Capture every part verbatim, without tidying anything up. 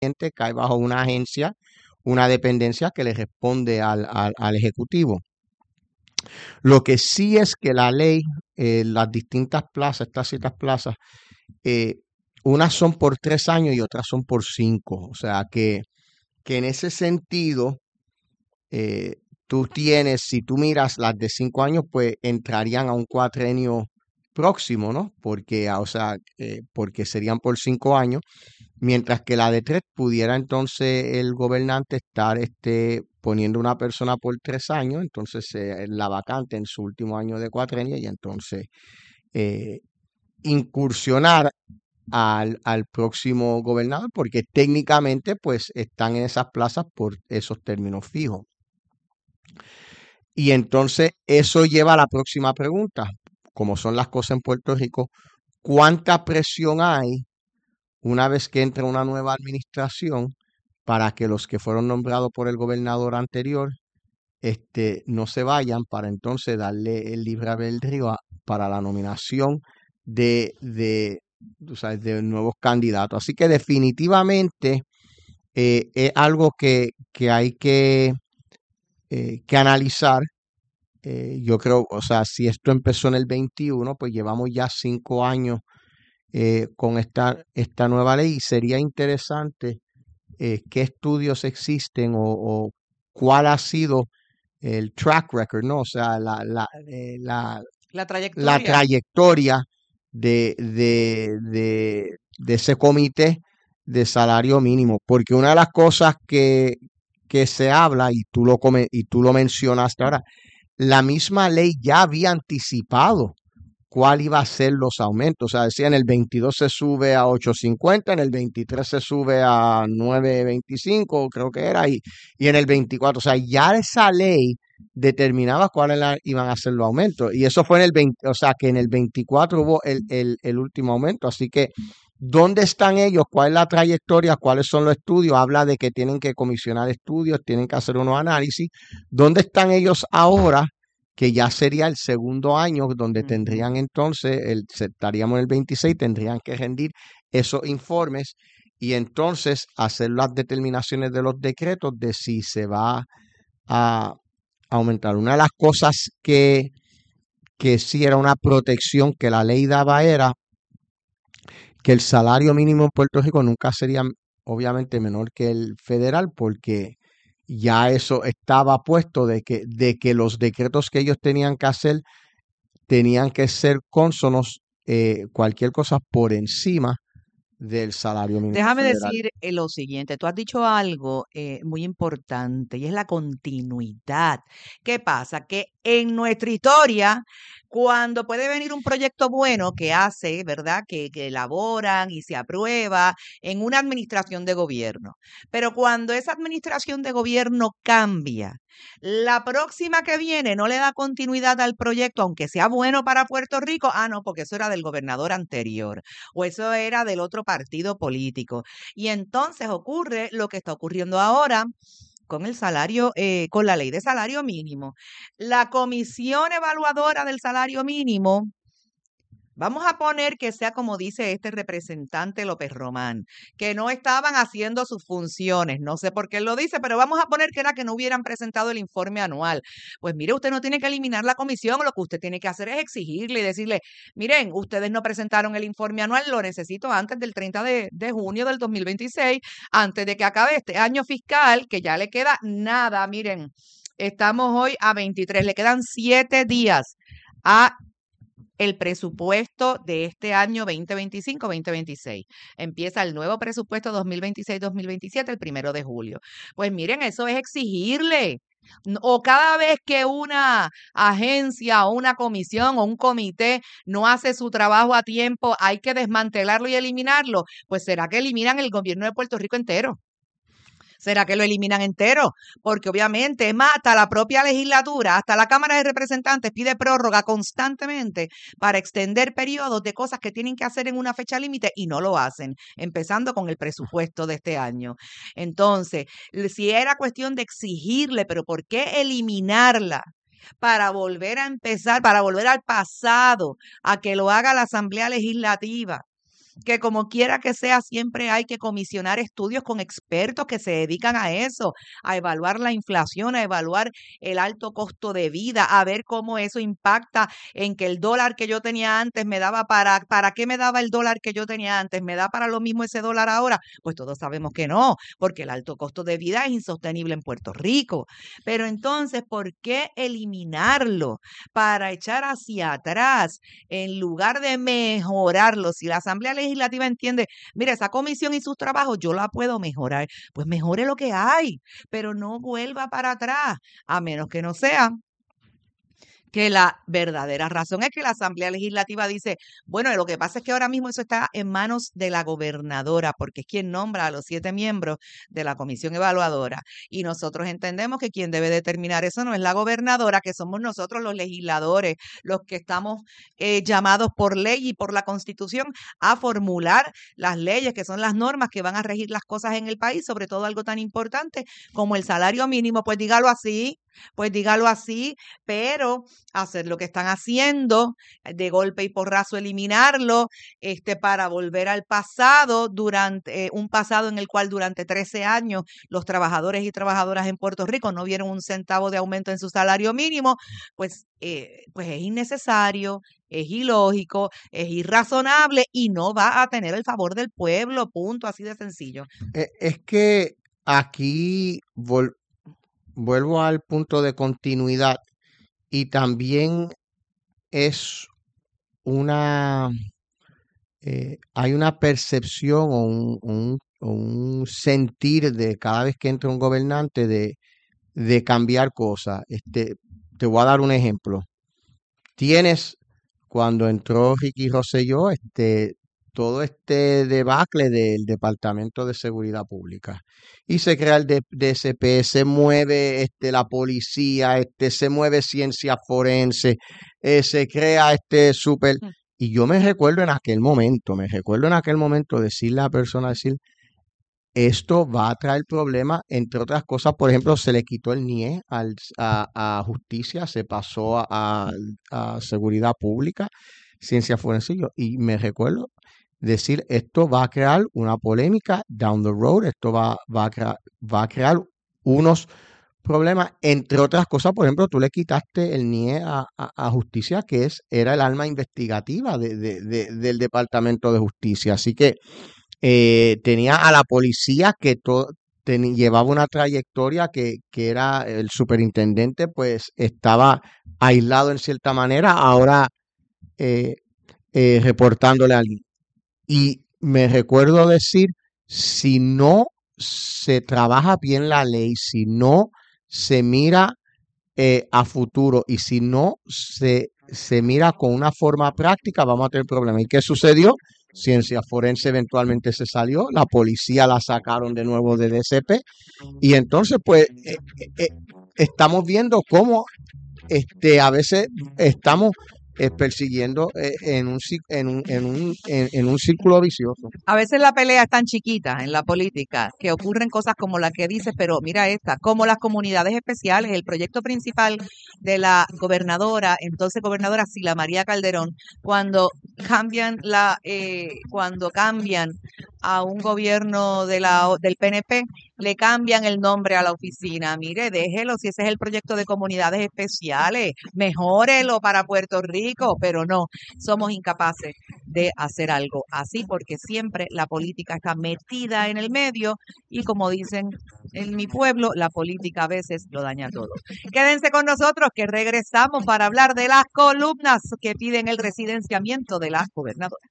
cae bajo una agencia, una dependencia que le responde al, al, al Ejecutivo. Lo que sí es que la ley, eh, las distintas plazas, estas ciertas plazas, eh, unas son por tres años y otras son por cinco. O sea que, que en ese sentido, eh, tú tienes, si tú miras las de cinco años, pues entrarían a un cuatrenio próximo, ¿no? Porque, ah, o sea, eh, porque serían por cinco años, mientras que la de tres pudiera entonces el gobernante estar este, poniendo una persona por tres años, entonces eh, la vacante en su último año de cuatrenio y entonces eh, incursionar al, al próximo gobernador, porque técnicamente pues están en esas plazas por esos términos fijos. Y entonces eso lleva a la próxima pregunta, como son las cosas en Puerto Rico, ¿cuánta presión hay una vez que entra una nueva administración para que los que fueron nombrados por el gobernador anterior este, no se vayan para entonces darle el libre albedrío a- para la nominación de, de, tú sabes, de nuevos candidatos? Así que definitivamente eh, es algo que, que hay que, eh, que analizar. Eh, yo creo, o sea, si esto empezó en el veintiuno, pues llevamos ya cinco años eh, con esta, esta nueva ley y sería interesante eh, qué estudios existen o, o cuál ha sido el track record, ¿no? O sea, la, la, eh, la, La la trayectoria. trayectoria de, de, de, de ese comité de salario mínimo, porque una de las cosas que, que se habla, y tú lo, come- y tú lo mencionaste ahora, la misma ley ya había anticipado cuál iba a ser los aumentos. O sea, decía en el veintidós se sube a ocho cincuenta, en el veintitrés se sube a nueve veinticinco, creo que era, y, y en el veinticuatro. O sea, ya esa ley determinaba cuáles la- iban a ser los aumentos. Y eso fue en el veinte, o sea, que en el veinticuatro hubo el, el, el último aumento. Así que, ¿dónde están ellos? ¿Cuál es la trayectoria? ¿Cuáles son los estudios? Habla de que tienen que comisionar estudios, tienen que hacer unos análisis. ¿Dónde están ellos ahora? Que ya sería el segundo año donde Ujú. tendrían entonces, el, se- estaríamos en el veintiséis, tendrían que rendir esos informes y entonces hacer las determinaciones de los decretos de si se va a aumentar. Una de las cosas que, que sí era una protección que la ley daba era que el salario mínimo en Puerto Rico nunca sería obviamente menor que el federal porque ya eso estaba puesto de que, de que los decretos que ellos tenían que hacer tenían que ser cónsonos, eh, cualquier cosa por encima del salario mínimo Déjame federal. decir eh, lo siguiente, tú has dicho algo eh, muy importante y es la continuidad. ¿Qué pasa? Que en nuestra historia, cuando puede venir un proyecto bueno que hace, ¿verdad? Que, que elaboran y se aprueba en una administración de gobierno, pero cuando esa administración de gobierno cambia, la próxima que viene no le da continuidad al proyecto, aunque sea bueno para Puerto Rico, ah, no, porque eso era del gobernador anterior o eso era del otro partido político. Y entonces ocurre lo que está ocurriendo ahora con el salario, eh, con la ley de salario mínimo. La comisión evaluadora del salario mínimo, vamos a poner que sea como dice este representante López Román, que no estaban haciendo sus funciones. No sé por qué él lo dice, pero vamos a poner que era que no hubieran presentado el informe anual. Pues mire, usted no tiene que eliminar la comisión, lo que usted tiene que hacer es exigirle y decirle, miren, ustedes no presentaron el informe anual, lo necesito antes del treinta de, de junio del dos mil veintiséis, antes de que acabe este año fiscal, que ya le queda nada, miren, estamos hoy a veintitrés, le quedan siete días a el presupuesto de este año veinte veinticinco veinte veintiséis. Empieza el nuevo presupuesto dos mil veintiséis dos mil veintisiete el primero de julio. Pues miren, eso es exigirle. N- O cada vez que una agencia o una comisión o un comité no hace su trabajo a tiempo, hay que desmantelarlo y eliminarlo. Pues será que eliminan el gobierno de Puerto Rico entero. ¿Será que lo eliminan entero? Porque obviamente, es más, hasta la propia legislatura, hasta la Cámara de Representantes pide prórroga constantemente para extender periodos de cosas que tienen que hacer en una fecha límite y no lo hacen, empezando con el presupuesto de este año. Entonces, le- si era cuestión de exigirle, pero ¿por qué eliminarla? Para volver a empezar, para volver al pasado, a que lo haga la Asamblea Legislativa. que como quiera que sea, siempre hay que comisionar estudios con expertos que se dedican a eso, a evaluar la inflación, a evaluar el alto costo de vida, a ver cómo eso impacta en que el dólar que yo tenía antes me daba para, ¿para qué me daba el dólar que yo tenía antes? ¿Me da para lo mismo ese dólar ahora? Pues todos sabemos que no, porque el alto costo de vida es insostenible en Puerto Rico. Pero entonces, ¿por qué eliminarlo para echar hacia atrás en lugar de mejorarlo? Si la Asamblea Legislativa entiende, mira, esa comisión y sus trabajos yo la puedo mejorar, pues mejore lo que hay, pero no vuelva para atrás, a menos que no sea que la verdadera razón es que la Asamblea Legislativa dice, bueno, lo que pasa es que ahora mismo eso está en manos de la gobernadora, porque es quien nombra a los siete miembros de la comisión evaluadora. Y nosotros entendemos que quien debe determinar eso no es la gobernadora, que somos nosotros los legisladores, los que estamos eh, llamados por ley y por la Constitución a formular las leyes, que son las normas que van a regir las cosas en el país, sobre todo algo tan importante como el salario mínimo. Pues dígalo así. Pues dígalo así, pero hacer lo que están haciendo, de golpe y porrazo eliminarlo, este, para volver al pasado, durante eh, un pasado en el cual durante trece años los trabajadores y trabajadoras en Puerto Rico no vieron un centavo de aumento en su salario mínimo, pues, eh, pues es innecesario, es ilógico, es irrazonable y no va a tener el favor del pueblo, punto, así de sencillo. Eh, Es que aquí vol- vuelvo al punto de continuidad y también es una, eh, hay una percepción o un, un- o un sentir de cada vez que entra un gobernante de, de cambiar cosas. Este, te voy a dar un ejemplo. Tienes, cuando entró Ricky Rosselló, este, todo este debacle del Departamento de Seguridad Pública. Y se crea el D- DSP, se mueve este, la policía, este, se mueve ciencia forense, eh, se crea este súper... Mm. Y yo me recuerdo en aquel momento, me recuerdo en aquel momento decirle a la persona, decir, esto va a traer problemas, entre otras cosas, por ejemplo, se le quitó el N I E al- a, a justicia, se pasó a, a- a seguridad pública, ciencia forense, y yo- y me recuerdo decir, esto va a crear una polémica down the road, esto va, va a crear, va a crear unos problemas, entre otras cosas, por ejemplo, tú le quitaste el N I E a, a- a justicia, que es, era el alma investigativa de- de- de- del Departamento de Justicia, así que eh, tenía a la policía que to- teni- llevaba una trayectoria que, que era el superintendente, pues estaba aislado en cierta manera, ahora eh, eh, reportándole a alguien. Y me recuerdo decir, si no se trabaja bien la ley, si no se mira eh, a futuro y si no se, se mira con una forma práctica, vamos a tener problemas. ¿Y qué sucedió? Ciencia forense eventualmente se salió, la policía la sacaron de nuevo de D S P y entonces pues eh, eh, eh, estamos viendo cómo este, a veces estamos eh, persiguiendo eh, en, un, ci- en, un, en, un, en, en un círculo vicioso. A veces la pelea es tan chiquita en la política que ocurren cosas como la que dices, pero mira esta, como las comunidades especiales, el proyecto principal de la gobernadora, entonces gobernadora Sila María Calderón, cuando cambian la, eh, cuando cambian a un gobierno de la, o- del P N P, le cambian el nombre a la oficina. Mire, déjelo, si ese es el proyecto de comunidades especiales, mejórelo para Puerto Rico, pero no, somos incapaces de hacer algo así porque siempre la política está metida en el medio y como dicen en mi pueblo, la política a veces lo daña todo. Quédense con nosotros que regresamos para hablar de las columnas que piden el residenciamiento de la gobernadora.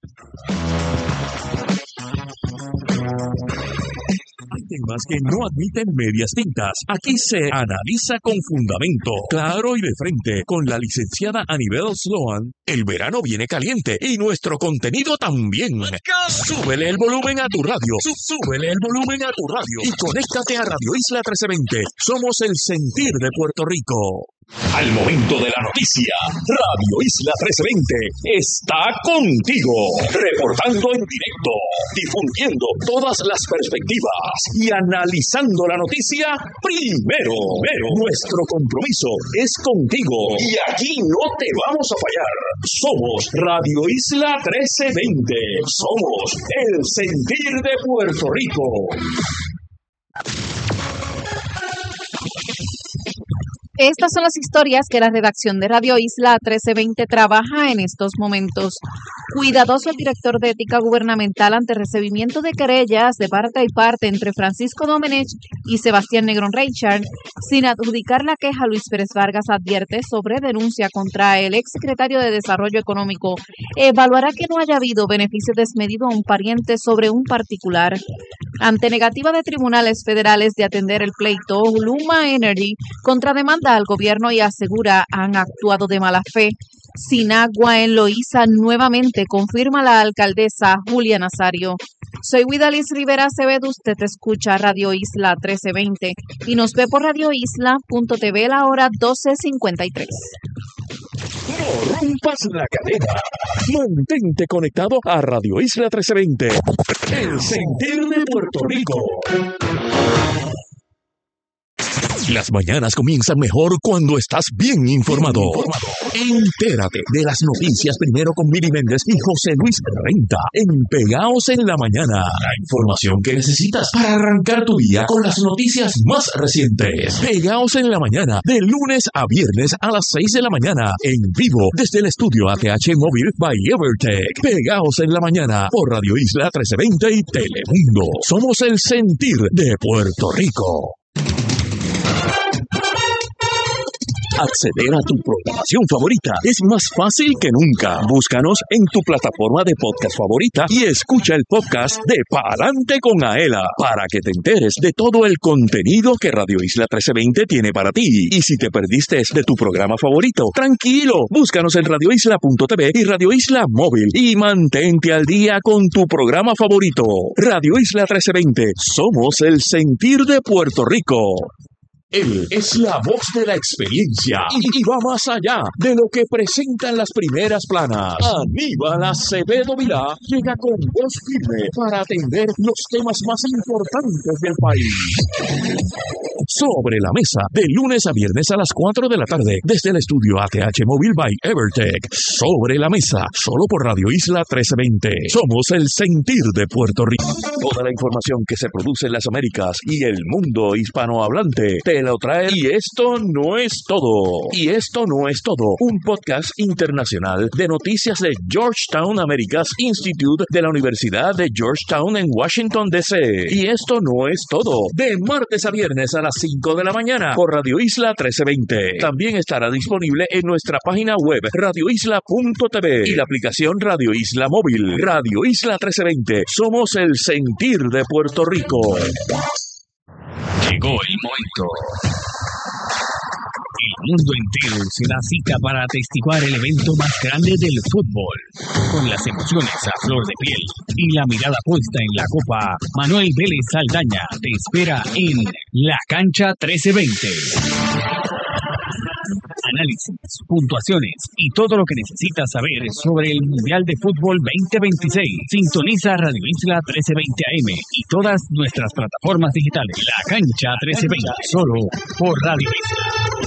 Hay temas que no admiten medias tintas. Aquí se analiza con fundamento, claro y de frente, con la licenciada Anibel Sloan. El verano viene caliente y nuestro contenido también. Súbele el volumen a tu radio. Sú- Súbele el volumen a tu radio. Y conéctate a Radio Isla trece veinte. Somos el sentir de Puerto Rico. Al momento de la noticia, Radio Isla trece veinte está contigo, reportando en directo, difundiendo todas las perspectivas y analizando la noticia primero. Pero nuestro compromiso es contigo y aquí no te vamos a fallar. Somos Radio Isla trece veinte. Somos el sentir de Puerto Rico. Estas son las historias que la redacción de Radio Isla trece veinte trabaja en estos momentos. Cuidadoso el director de Ética Gubernamental ante recibimiento de querellas de parte y parte entre Francisco Domenech y Sebastián Negrón Reichard. Sin adjudicar la queja, Luis Pérez Vargas advierte sobre denuncia contra el exsecretario de Desarrollo Económico. Evaluará que no haya habido beneficio desmedido a un pariente sobre un particular. Ante negativa de tribunales federales de atender el pleito, Luma Energy contrademanda al gobierno y asegura han actuado de mala fe. Sin agua en Loíza nuevamente, confirma la alcaldesa Julia Nazario. Soy Guidalis Rivera Acevedo, usted escucha Radio Isla trece veinte y nos ve por radio isla punto t v la hora doce cincuenta y tres. No rompas la cadena. Mantente conectado a Radio Isla trece veinte. El sentir de Puerto Rico. Las mañanas comienzan mejor cuando estás bien informado. Entérate de las noticias primero con Miri Méndez y José Luis Renta en Pegaos en la Mañana. La información que necesitas para arrancar tu día con las noticias más recientes. Pegaos en la Mañana, de lunes a viernes a las seis de la mañana, en vivo desde el estudio A T H Móvil by Evertech. Pegaos en la Mañana por Radio Isla trece veinte y Telemundo. Somos el sentir de Puerto Rico. Acceder a tu programación favorita es más fácil que nunca. Búscanos en tu plataforma de podcast favorita y escucha el podcast de Pa'lante con Aela para que te enteres de todo el contenido que Radio Isla trece veinte tiene para ti. Y si te perdiste de tu programa favorito, tranquilo, búscanos en radio isla punto t v y Radio Isla Móvil y mantente al día con tu programa favorito. Radio Isla trece veinte, somos el sentir de Puerto Rico. Él es la voz de la experiencia y, y va más allá de lo que presentan las primeras planas. Aníbal Acevedo Vilá llega con voz firme para atender los temas más importantes del país. Sobre la mesa, de lunes a viernes a las cuatro de la tarde, desde el estudio A T H Móvil by Evertech. Sobre la mesa, solo por Radio Isla trece veinte. Somos el sentir de Puerto Rico. Toda la información que se produce en las Américas y el mundo hispanohablante te lo trae. Y esto no es todo. Y esto no es todo. Un podcast internacional de noticias de Georgetown Americas Institute de la Universidad de Georgetown en Washington, D C Y esto no es todo. De martes a viernes a las cinco de la mañana por Radio Isla trece veinte. También estará disponible en nuestra página web radio isla punto t v y la aplicación Radio Isla Móvil. Radio Isla trece veinte. Somos el sentir de Puerto Rico. Llegó el momento. El mundo entero se da cita para atestiguar el evento más grande del fútbol. Con las emociones a flor de piel y la mirada puesta en la copa, Manuel Vélez Saldaña te espera en La Cancha trece veinte. Análisis, puntuaciones y todo lo que necesitas saber sobre el Mundial de Fútbol veinte veintiséis. Sintoniza Radio Isla trece veinte A M y todas nuestras plataformas digitales. La Cancha trece veinte, solo por Radio Isla.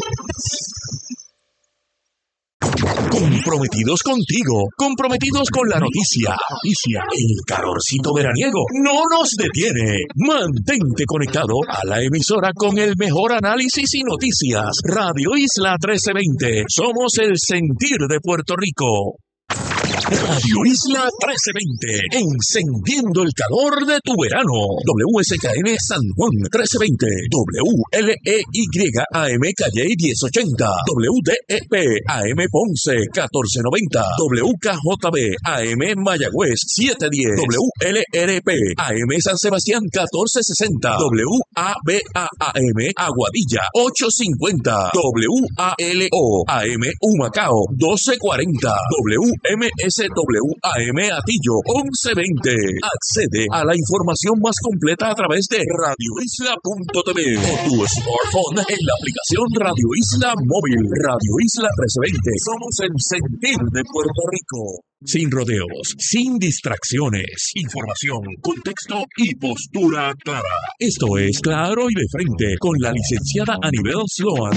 Comprometidos contigo, comprometidos con la noticia. Noticia, el calorcito veraniego no nos detiene. Mantente conectado a la emisora con el mejor análisis y noticias. Radio Isla trece veinte. Somos el sentir de Puerto Rico. Radio Isla trece veinte, encendiendo el calor de tu verano. W S K N San Juan trece veinte, W L E Y A M Calle diez ochenta, W D E P A M Ponce catorce noventa, W K J B A M Mayagüez setecientos diez, W L R P A M San Sebastián catorce sesenta, W A B A A M Aguadilla ochocientos cincuenta, W A L O A M Humacao doce cuarenta, W M S W A M Atillo once veinte. Accede a la información más completa a través de radio isla punto t v o tu smartphone en la aplicación Radio Isla Móvil. Radio Isla trece veinte. Somos el sentir de Puerto Rico. Sin rodeos, sin distracciones. Información, contexto y postura clara. Esto es Claro y de Frente con la licenciada Anibel Sloan.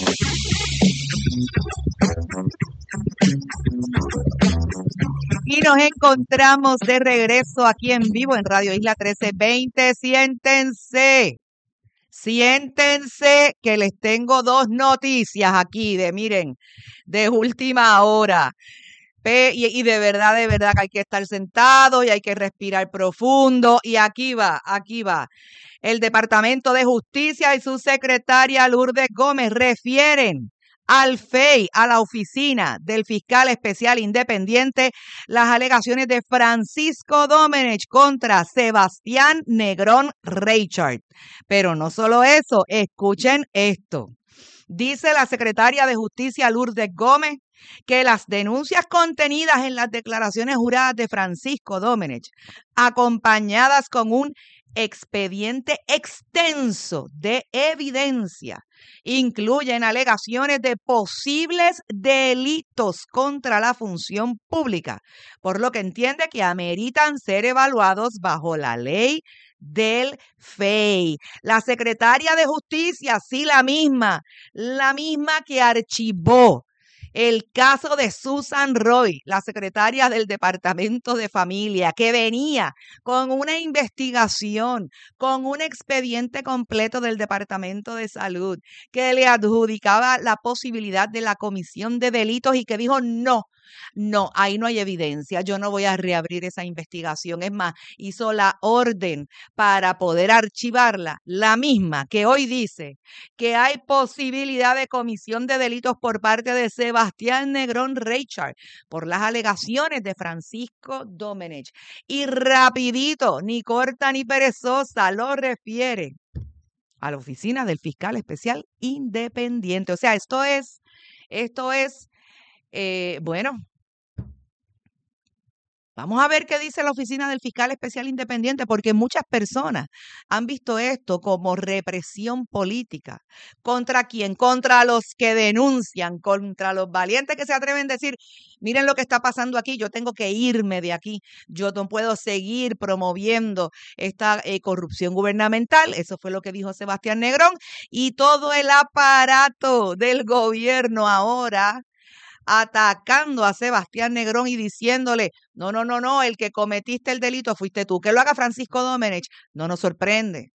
Y nos encontramos de regreso aquí en vivo en Radio Isla trece veinte. Siéntense, siéntense que les tengo dos noticias aquí de, miren, de última hora. Y, y de verdad, de verdad que hay que estar sentado y hay que respirar profundo. Y aquí va, aquí va. El Departamento de Justicia y su secretaria Lourdes Gómez refieren al F E I, a la oficina del fiscal especial independiente, las alegaciones de Francisco Domenech contra Sebastián Negrón Reichard. Pero no solo eso, escuchen esto. Dice la secretaria de Justicia Lourdes Gómez que las denuncias contenidas en las declaraciones juradas de Francisco Domenech, acompañadas con un expediente extenso de evidencia, incluyen alegaciones de posibles delitos contra la función pública, por lo que entiende que ameritan ser evaluados bajo la ley del F E I. La secretaria de Justicia, sí, la misma, la misma que archivó el caso de Susan Roy, la secretaria del Departamento de Familia, que venía con una investigación, con un expediente completo del Departamento de Salud, que le adjudicaba la posibilidad de la comisión de delitos y que dijo no. No, ahí no hay evidencia. Yo no voy a reabrir esa investigación. Es más, hizo la orden para poder archivarla, la misma que hoy dice que hay posibilidad de comisión de delitos por parte de Sebastián Negrón Reichard por las alegaciones de Francisco Domenech. Y rapidito, ni corta ni perezosa, lo refiere a la oficina del fiscal especial independiente. O sea, esto es, esto es Eh, bueno, vamos a ver qué dice la oficina del fiscal especial independiente, porque muchas personas han visto esto como represión política. ¿Contra quién? Contra los que denuncian, contra los valientes que se atreven a decir, miren lo que está pasando aquí, yo tengo que irme de aquí, yo no puedo seguir promoviendo esta eh, corrupción gubernamental. Eso fue lo que dijo Sebastián Negrón, y todo el aparato del gobierno ahora atacando a Sebastián Negrón y diciéndole, no, no, no, no, el que cometiste el delito fuiste tú. Que lo haga Francisco Domenech, no nos sorprende.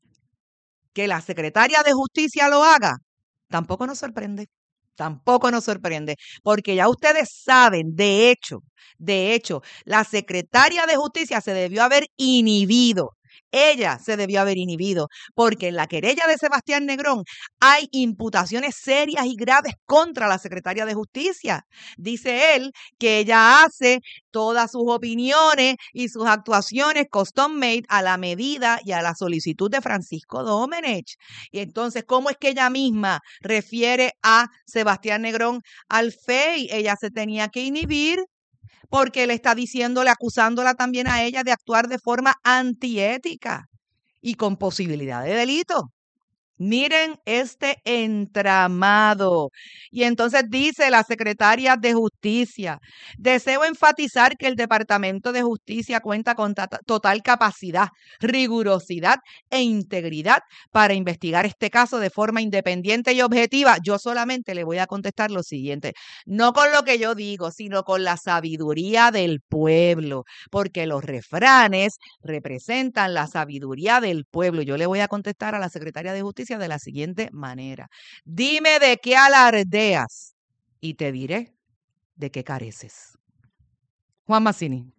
Que la secretaria de Justicia lo haga, tampoco nos sorprende. Tampoco nos sorprende, porque ya ustedes saben, de hecho, de hecho, la secretaria de Justicia se debió haber inhibido. Ella se debió haber inhibido, porque en la querella de Sebastián Negrón hay imputaciones serias y graves contra la secretaria de Justicia. Dice él que ella hace todas sus opiniones y sus actuaciones custom made a la medida y a la solicitud de Francisco Domenech. Y entonces, ¿cómo es que ella misma refiere a Sebastián Negrón al F E I? Ella se tenía que inhibir, porque él está diciéndole, acusándola también a ella de actuar de forma antiética y con posibilidad de delito. Miren este entramado. Y entonces dice la secretaria de Justicia, deseo enfatizar que el Departamento de Justicia cuenta con total capacidad, rigurosidad e integridad para investigar este caso de forma independiente y objetiva. Yo solamente le voy a contestar lo siguiente, no con lo que yo digo, sino con la sabiduría del pueblo, porque los refranes representan la sabiduría del pueblo. Yo le voy a contestar a la secretaria de Justicia de la siguiente manera. Dime de qué alardeas y te diré de qué careces. Juan Mazzini.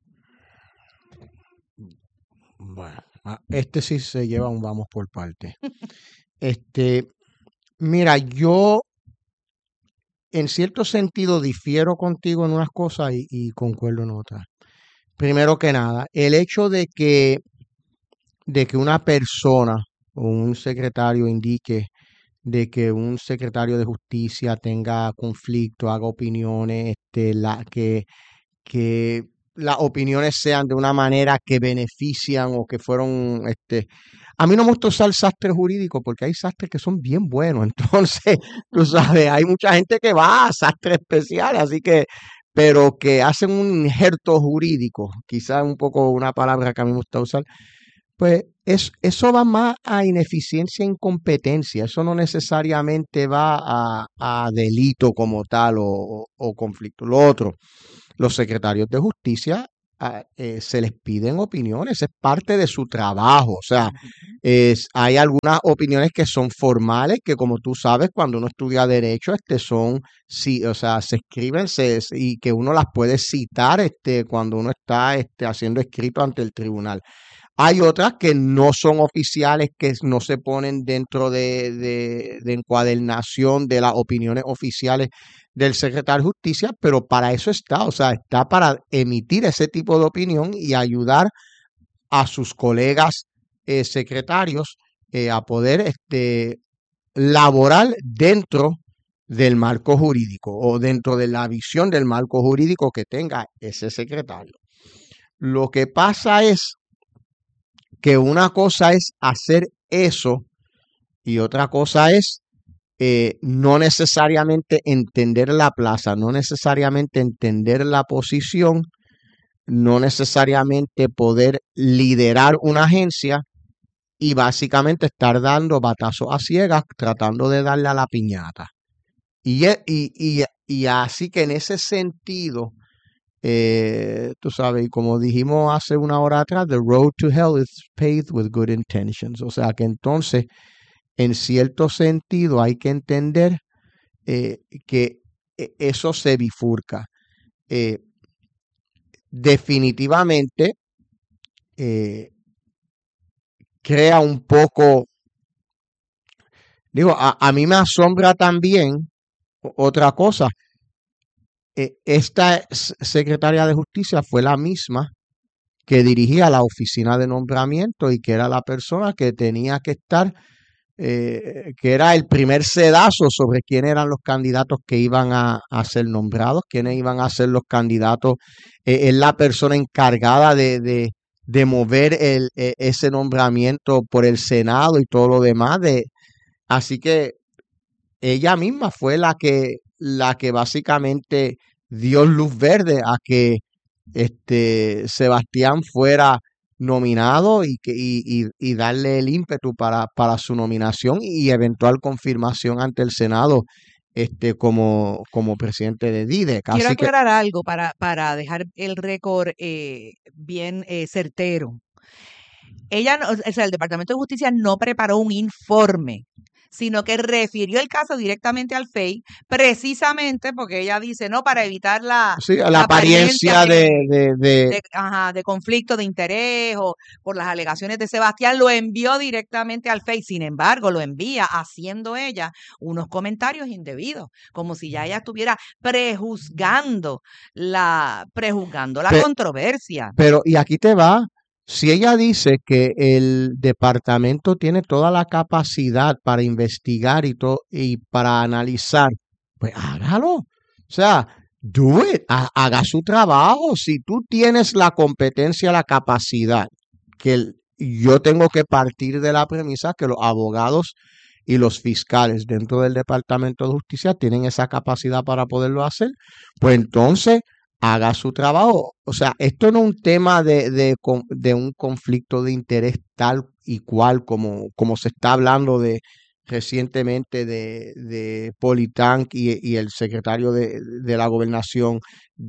Bueno, este sí se lleva un vamos por parte. Este, mira, yo en cierto sentido difiero contigo en unas cosas y, y concuerdo en otras. Primero que nada, el hecho de que, de que una persona o un secretario indique de que un secretario de justicia tenga conflicto, haga opiniones, este, la, que, que las opiniones sean de una manera que benefician o que fueron, este, a mí no me gusta usar sastre jurídico porque hay sastres que son bien buenos, entonces, tú sabes, hay mucha gente que va a sastre especial, así que, pero que hacen un injerto jurídico, quizás un poco una palabra que a mí me gusta usar, pues es, eso va más a ineficiencia e incompetencia, eso no necesariamente va a, a delito como tal o, o- o conflicto. Lo otro, los secretarios de justicia ah, eh, se les piden opiniones, es parte de su trabajo, o sea, es, hay algunas opiniones que son formales, que como tú sabes, cuando uno estudia derecho, este son, sí, o sea, se escriben se- y que uno las puede citar este, cuando uno está este, haciendo escrito ante el tribunal. Hay otras que no son oficiales, que no se ponen dentro de, de, de encuadernación de las opiniones oficiales del secretario de Justicia, pero para eso está, o sea, está para emitir ese tipo de opinión y ayudar a sus colegas eh, secretarios eh, a poder este, laborar dentro del marco jurídico o dentro de la visión del marco jurídico que tenga ese secretario. Lo que pasa es que una cosa es hacer eso y otra cosa es eh, no necesariamente entender la plaza, no necesariamente entender la posición, no necesariamente poder liderar una agencia y básicamente estar dando batazos a ciegas tratando de darle a la piñata. Y, e- y, y, y así que en ese sentido, eh, tú sabes, y como dijimos hace una hora atrás, the road to hell is paved with good intentions. O sea que entonces, en cierto sentido, hay que entender eh, que eh, eso se bifurca. Eh, definitivamente eh, crea un poco, digo, a, a mí me asombra también o- otra cosa. eh, esta s- secretaria de justicia fue la misma que dirigía la oficina de nombramiento y que era la persona que tenía que estar, eh, que era el primer sedazo sobre quién eran los candidatos que iban a, a ser nombrados, quiénes iban a ser los candidatos. Eh, es la persona encargada de, de, de mover el, e- ese nombramiento por el Senado y todo lo demás. De, así que ella misma fue la que, la que básicamente dio luz verde a que este Sebastián fuera nominado y, que, y, y- y darle el ímpetu para, para su nominación y eventual confirmación ante el Senado este, como, como presidente de DIDEC. Quiero Así que aclarar algo para, para dejar el récord eh, bien eh, certero. Ella, no- o sea, el Departamento de Justicia no preparó un informe, sino que refirió el caso directamente al F E I, precisamente porque ella dice, no, para evitar la, sí, la la apariencia apariencia de, de, de, de- de, ajá, de conflicto de interés o por las alegaciones de Sebastián, lo envió directamente al F E I. Sin embargo, lo envía haciendo ella unos comentarios indebidos, como si ya ella estuviera prejuzgando la, prejuzgando la pe- controversia. pero, y aquí te va, si ella dice que el departamento tiene toda la capacidad para investigar y, to- y para analizar, pues hágalo. O sea, do it, ha- haga su trabajo. Si tú tienes la competencia, la capacidad, que el- yo tengo que partir de la premisa que los abogados y los fiscales dentro del Departamento de Justicia tienen esa capacidad para poderlo hacer, pues entonces haga su trabajo. O sea, esto no es un tema de, de, con- de un conflicto de interés tal y cual como, como se está hablando de recientemente de, de Politank y, y el secretario de, de la gobernación,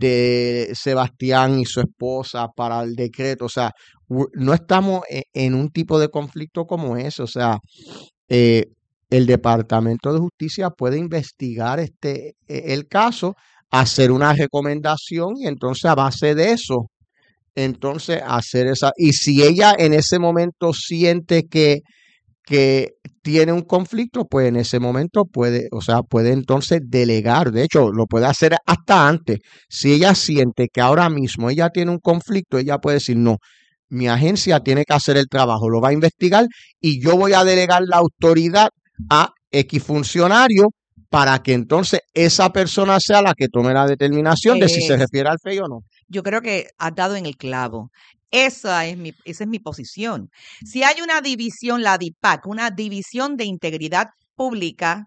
de Sebastián y su esposa para el decreto. O sea, u- no estamos e- en un tipo de conflicto como ese. O sea, eh, el Departamento de Justicia puede investigar este, e- el caso, hacer una recomendación y entonces a base de eso, entonces hacer esa. Y si ella en ese momento siente que, que tiene un conflicto, pues en ese momento puede, o sea, puede entonces delegar. De hecho, lo puede hacer hasta antes. Si ella siente que ahora mismo ella tiene un conflicto, ella puede decir, no, mi agencia tiene que hacer el trabajo, lo va a investigar y yo voy a delegar la autoridad a X funcionario para que entonces esa persona sea la que tome la determinación de si se Es, refiere al F E I o no. yo creo que has dado en el clavo. Esa es mi, esa es mi posición. Si hay una división, la D I P A C, una división de integridad pública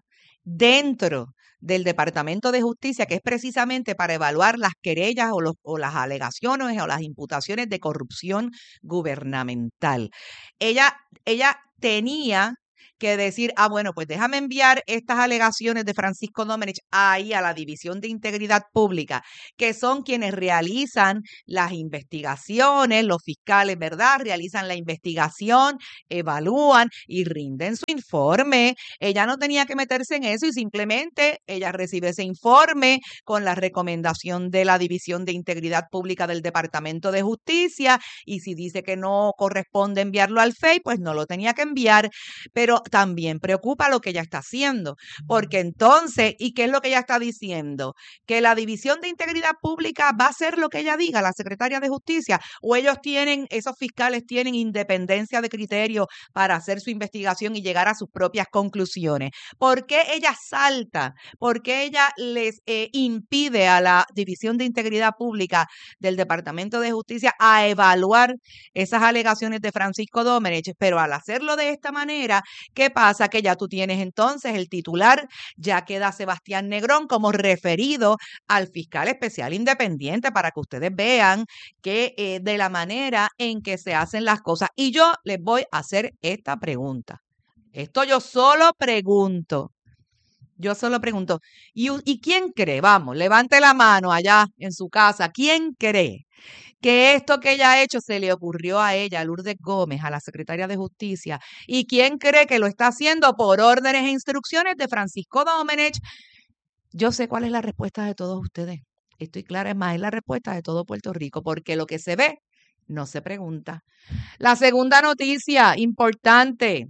dentro del Departamento de Justicia, que es precisamente para evaluar las querellas o, los, o las alegaciones o las imputaciones de corrupción gubernamental. Ella, ella tenía que decir, ah, bueno, pues déjame enviar estas alegaciones de Francisco Domenech ahí a la División de Integridad Pública, que son quienes realizan las investigaciones, los fiscales, ¿verdad? Realizan la investigación, evalúan y rinden su informe. Ella no tenía que meterse en eso y simplemente ella recibe ese informe con la recomendación de la División de Integridad Pública del Departamento de Justicia, y si dice que no corresponde enviarlo al F E I, pues no lo tenía que enviar. Pero también preocupa lo que ella está haciendo, porque entonces, ¿y qué es lo que ella está diciendo? Que la División de Integridad Pública va a hacer lo que ella diga, la secretaria de Justicia, o ellos tienen, esos fiscales tienen independencia de criterio para hacer su investigación y llegar a sus propias conclusiones. ¿Por qué ella salta? ¿Por qué ella les eh, impide a la División de Integridad Pública del Departamento de Justicia a evaluar esas alegaciones de Francisco Domenech? Pero al hacerlo de esta manera, ¿qué pasa? Que ya tú tienes entonces el titular, ya queda Sebastián Negrón como referido al fiscal especial independiente, para que ustedes vean que eh, de la manera en que se hacen las cosas. Y yo les voy a hacer esta pregunta. Esto yo solo pregunto. Yo solo pregunto. ¿Y, ¿Y quién cree? Vamos, levante la mano allá en su casa. ¿Quién cree que esto que ella ha hecho se le ocurrió a ella, a Lourdes Gómez, a la secretaria de Justicia? ¿Y quién cree que lo está haciendo por órdenes e instrucciones de Francisco Domenech? Yo sé cuál es la respuesta de todos ustedes. Estoy clara, es más, es la respuesta de todo Puerto Rico, porque lo que se ve no se pregunta. La segunda noticia importante,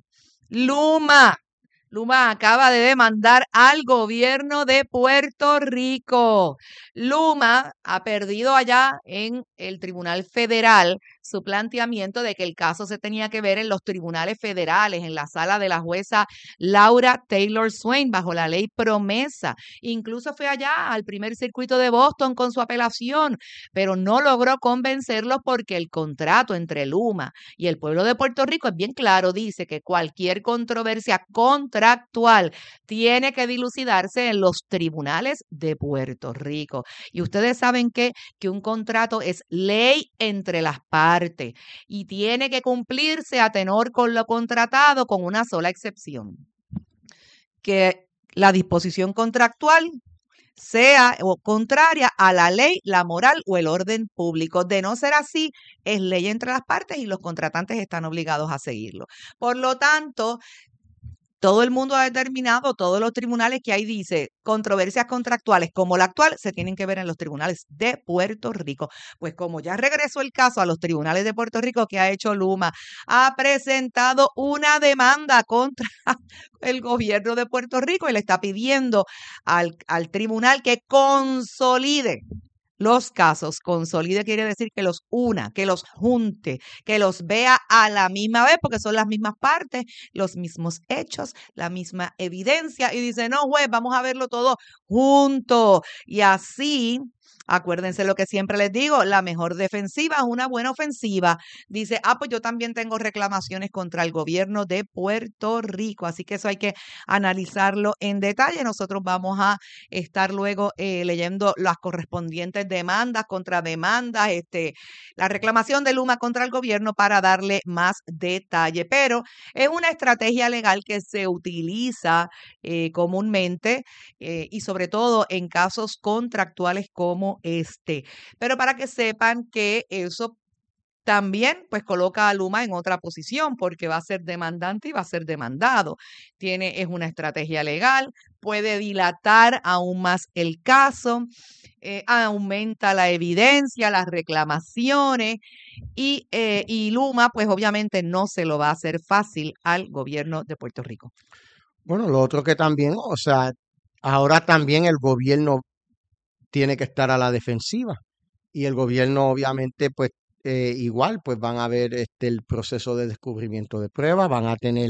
Luma. Luma acaba de demandar al gobierno de Puerto Rico. Luma ha perdido allá en el Tribunal Federal su planteamiento de que el caso se tenía que ver en los tribunales federales, en la sala de la jueza Laura Taylor Swain, bajo la ley Promesa. Incluso fue allá al primer circuito de Boston con su apelación, pero no logró convencerlos, porque el contrato entre Luma y el pueblo de Puerto Rico es bien claro. Dice que cualquier controversia contractual tiene que dilucidarse en los tribunales de Puerto Rico. Y ustedes saben que, que un contrato es ley entre las partes y tiene que cumplirse a tenor con lo contratado, con una sola excepción: que la disposición contractual sea o contraria a la ley, la moral o el orden público. De no ser así, es ley entre las partes y los contratantes están obligados a seguirlo. Por lo tanto, todo el mundo ha determinado, todos los tribunales que hay, dice, controversias contractuales como la actual se tienen que ver en los tribunales de Puerto Rico. Pues como ya regresó el caso a los tribunales de Puerto Rico, ¿qué ha hecho Luma? Ha presentado una demanda contra el gobierno de Puerto Rico y le está pidiendo al, al tribunal que consolide los casos. Consolide quiere decir que los una, que los junte, que los vea a la misma vez, porque son las mismas partes, los mismos hechos, la misma evidencia. Y dice, no, juez, vamos a verlo todo junto. Y así, acuérdense lo que siempre les digo, la mejor defensiva es una buena ofensiva. Dice, ah, pues yo también tengo reclamaciones contra el gobierno de Puerto Rico. Así que eso hay que analizarlo en detalle. Nosotros vamos a estar luego eh, leyendo las correspondientes demandas, contrademandas, este, la reclamación de Luma contra el gobierno, para darle más detalle. Pero es una estrategia legal que se utiliza eh, comúnmente eh, y sobre todo en casos contractuales como este. Pero para que sepan que eso también pues coloca a Luma en otra posición, porque va a ser demandante y va a ser demandado. Tiene, es una estrategia legal, puede dilatar aún más el caso, eh, aumenta la evidencia, las reclamaciones y, eh, y Luma pues obviamente no se lo va a hacer fácil al gobierno de Puerto Rico. Bueno, lo otro que también, o sea, ahora también el gobierno tiene que estar a la defensiva, y el gobierno obviamente pues eh, igual pues van a ver este el proceso de descubrimiento de pruebas, van a tener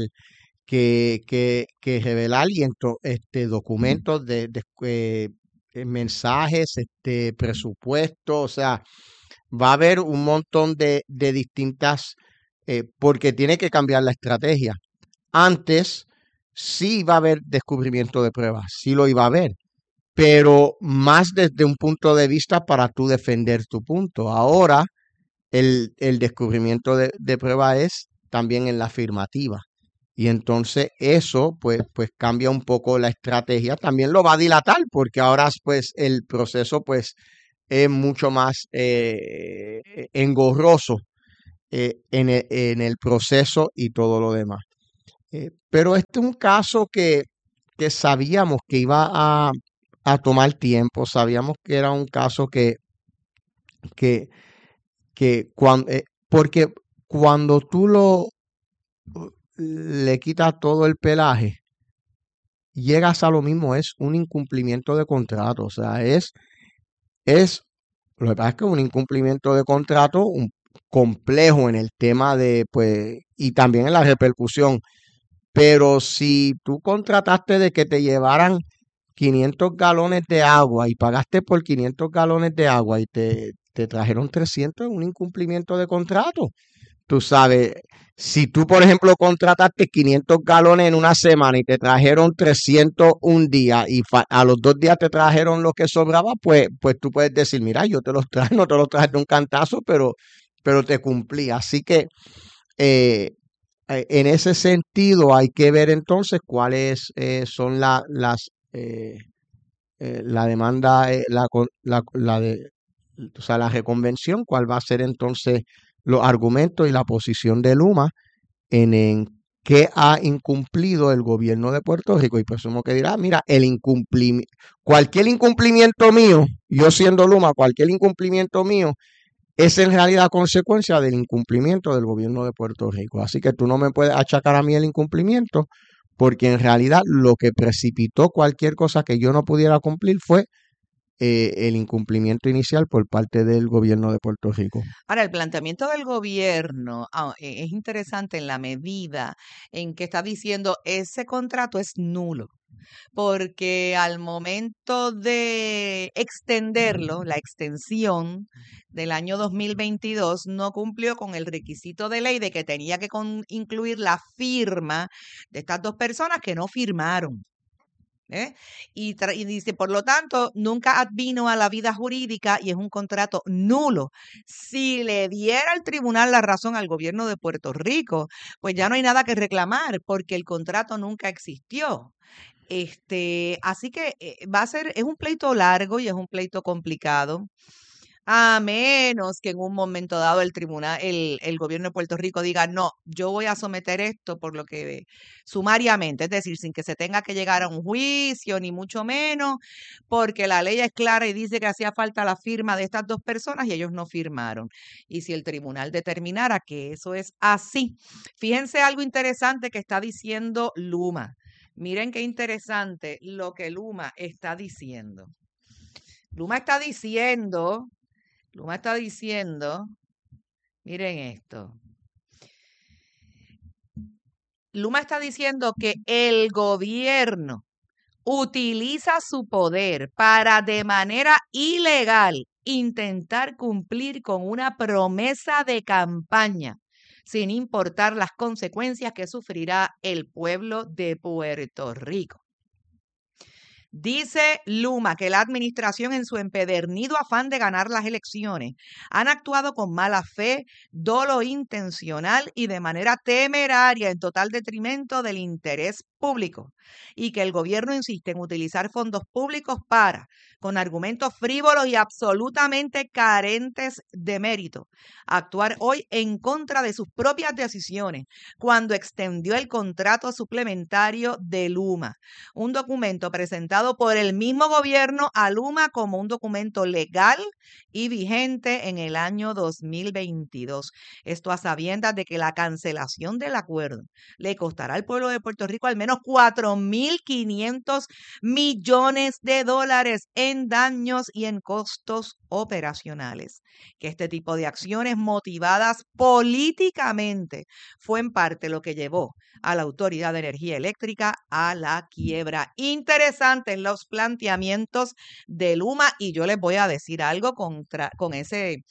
que, que, que revelar y entro- este documentos de, de, eh, eh, mensajes, este presupuesto, o sea, va a haber un montón de, de distintas, eh, porque tiene que cambiar la estrategia. Antes sí iba a haber descubrimiento de pruebas, sí lo iba a haber, pero más desde un punto de vista para tú defender tu punto. Ahora el, el descubrimiento de, de prueba es también en la afirmativa. Y entonces eso pues, pues cambia un poco la estrategia. También lo va a dilatar porque ahora pues el proceso pues es mucho más eh, engorroso eh, en, el, en el proceso y todo lo demás. Eh, pero este es un caso que, que sabíamos que iba a, a tomar tiempo, sabíamos que era un caso que, que, que cuando, eh, porque cuando tú lo le quitas todo el pelaje, llegas a lo mismo, es un incumplimiento de contrato, o sea, es, es, lo que pasa es que es un incumplimiento de contrato un, complejo en el tema de, pues, y también en la repercusión. Pero si tú contrataste de que te llevaran quinientos galones de agua y pagaste por quinientos galones de agua y te, te trajeron trescientos, es un incumplimiento de contrato. Tú sabes, si tú, por ejemplo, contrataste quinientos galones en una semana y te trajeron trescientos un día y fa- a los dos días te trajeron lo que sobraba, pues, pues tú puedes decir, mira, yo te los traje, no te los traje de un cantazo, pero, pero te cumplí. Así que eh, eh, en ese sentido hay que ver entonces cuáles eh, son la, las eh, eh, la demanda, eh, la, con- la, la de, o sea, la reconvención, cuál va a ser entonces los argumentos y la posición de Luma en, en qué ha incumplido el gobierno de Puerto Rico. Y presumo que dirá, mira, el incumplimiento, cualquier incumplimiento mío, yo siendo Luma, cualquier incumplimiento mío es en realidad consecuencia del incumplimiento del gobierno de Puerto Rico. Así que tú no me puedes achacar a mí el incumplimiento, porque en realidad lo que precipitó cualquier cosa que yo no pudiera cumplir fue eh, el incumplimiento inicial por parte del gobierno de Puerto Rico. Ahora, el planteamiento del gobierno ah, e- es interesante en la medida en que está diciendo ese contrato es nulo, porque al momento de extenderlo, la extensión del año dos mil veintidós no cumplió con el requisito de ley de que tenía que con- incluir la firma de estas dos personas que no firmaron. ¿eh? Y, tra- y dice, por lo tanto, nunca advino a la vida jurídica y es un contrato nulo. Si le diera el tribunal la razón al gobierno de Puerto Rico, pues ya no hay nada que reclamar porque el contrato nunca existió. Este, así que eh, va a ser, es un pleito largo y es un pleito complicado. A menos que en un momento dado el tribunal, el, el gobierno de Puerto Rico diga, no, yo voy a someter esto por lo que sumariamente, es decir, sin que se tenga que llegar a un juicio, ni mucho menos, porque la ley es clara y dice que hacía falta la firma de estas dos personas y ellos no firmaron. Y si el tribunal determinara que eso es así, fíjense algo interesante que está diciendo Luma. Miren qué interesante lo que Luma está diciendo. Luma está diciendo Luma está diciendo, miren esto, Luma está diciendo que el gobierno utiliza su poder para de manera ilegal intentar cumplir con una promesa de campaña, sin importar las consecuencias que sufrirá el pueblo de Puerto Rico. Dice Luma que la administración en su empedernido afán de ganar las elecciones han actuado con mala fe, dolo intencional y de manera temeraria en total detrimento del interés público y que el gobierno insiste en utilizar fondos públicos para, con argumentos frívolos y absolutamente carentes de mérito, actuar hoy en contra de sus propias decisiones cuando extendió el contrato suplementario de Luma, un documento presentado por el mismo gobierno a Luma como un documento legal y vigente en el año dos mil veintidós. Esto a sabiendas de que la cancelación del acuerdo le costará al pueblo de Puerto Rico al menos cuatro mil quinientos millones de dólares en daños y en costos operacionales. Que este tipo de acciones motivadas políticamente fue en parte lo que llevó a la Autoridad de Energía Eléctrica a la quiebra. Interesantes los planteamientos de Luma y yo les voy a decir algo contra, con ese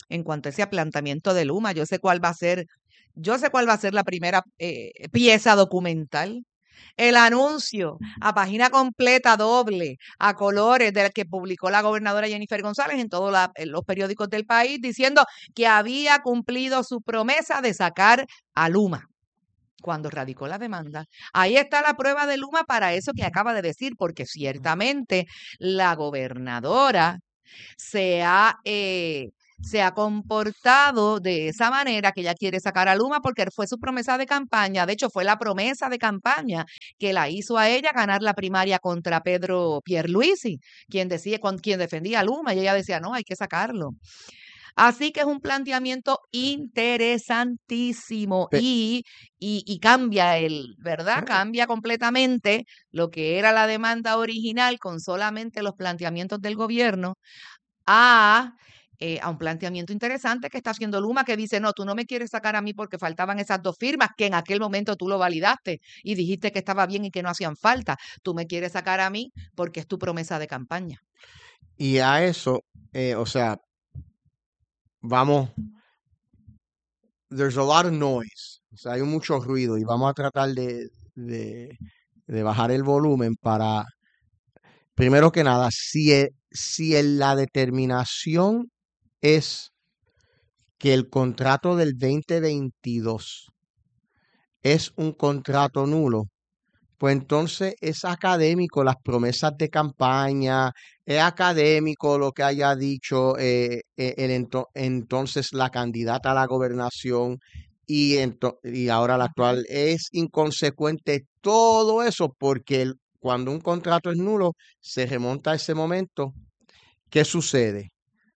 en cuanto a ese planteamiento de Luma. Yo sé cuál va a ser, yo sé cuál va a ser la primera eh, pieza documental. El anuncio a página completa, doble, a colores, del que publicó la gobernadora Jennifer González en todos la, en los periódicos del país, diciendo que había cumplido su promesa de sacar a Luma cuando radicó la demanda. Ahí está la prueba de Luma para eso que acaba de decir, porque ciertamente la gobernadora se ha... Eh, se ha comportado de esa manera que ella quiere sacar a Luma porque fue su promesa de campaña. De hecho, fue la promesa de campaña que la hizo a ella ganar la primaria contra Pedro Pierluisi, quien decía, con quien defendía a Luma, y ella decía, no, hay que sacarlo. Así que es un planteamiento interesantísimo y, y, y cambia el, ¿verdad? Cambia completamente lo que era la demanda original con solamente los planteamientos del gobierno a... Eh, a un planteamiento interesante que está haciendo Luma, que dice, no, tú no me quieres sacar a mí porque faltaban esas dos firmas, que en aquel momento tú lo validaste y dijiste que estaba bien y que no hacían falta. Tú me quieres sacar a mí porque es tu promesa de campaña. Y a eso, eh, o sea, vamos, there's a lot of noise, o sea, hay mucho ruido y vamos a tratar de, de, de bajar el volumen para, primero que nada, si, e- si en la determinación es que el contrato del veinte veintidós es un contrato nulo, pues entonces es académico las promesas de campaña, es académico lo que haya dicho eh, eh, el ento- entonces la candidata a la gobernación y, ento- y ahora la actual. Es inconsecuente todo eso porque el- cuando un contrato es nulo se remonta a ese momento. ¿Qué sucede?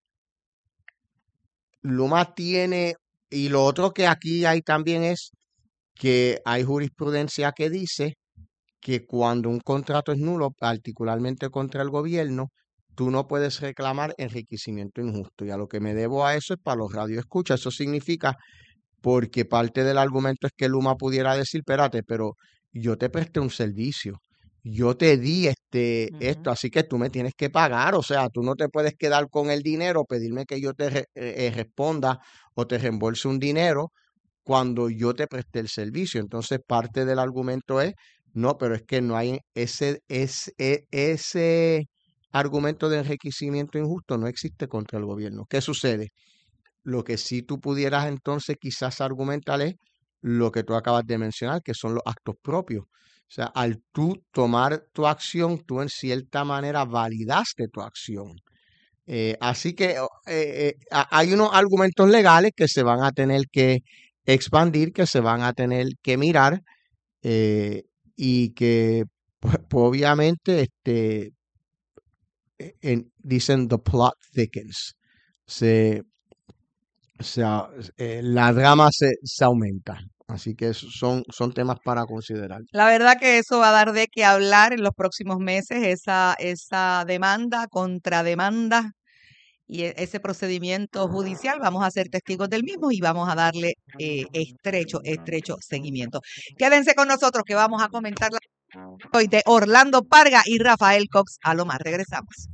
Luma tiene, y lo otro que aquí hay también es que hay jurisprudencia que dice que cuando un contrato es nulo, particularmente contra el gobierno, tú no puedes reclamar enriquecimiento injusto. Y a lo que me debo a eso es para los radioescuchas. Eso significa, porque parte del argumento es que Luma pudiera decir, espérate, pero yo te presté un servicio, yo te di este, esto, Ujú. así que tú me tienes que pagar. O sea, tú no te puedes quedar con el dinero, pedirme que yo te re- eh, eh, responda o te reembolse un dinero cuando yo te presté el servicio. Entonces, parte del argumento es, no, pero es que no hay ese, ese, e- ese argumento de enriquecimiento injusto, no existe contra el gobierno. ¿Qué sucede? Lo que sí tú pudieras entonces quizás argumentar es lo que tú acabas de mencionar, que son los actos propios. O sea, al tú tomar tu acción, tú en cierta manera validaste tu acción. Eh, así que o- eh, eh, a- hay unos argumentos legales que se van a tener que expandir, que se van a tener que mirar eh, y que pues, pues, obviamente este, eh, en- dicen the plot thickens. Se, se a- eh, la drama se, se aumenta. Así que esos son, son temas para considerar. La verdad que eso va a dar de qué hablar en los próximos meses, esa, esa demanda, contrademanda y e- ese procedimiento judicial. Vamos a ser testigos del mismo y vamos a darle eh, estrecho, estrecho seguimiento. Quédense con nosotros que vamos a comentar la hoy de Orlando Parga y Rafael Cox Alomar. Regresamos.